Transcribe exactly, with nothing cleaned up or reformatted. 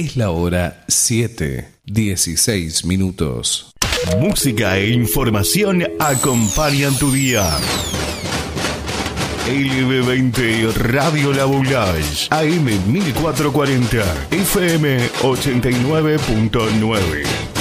Es la hora siete, dieciséis minutos. Música e información acompañan tu día. L B veinte Radio La Boulage, A M mil cuatrocientos cuarenta, F M ochenta y nueve punto nueve.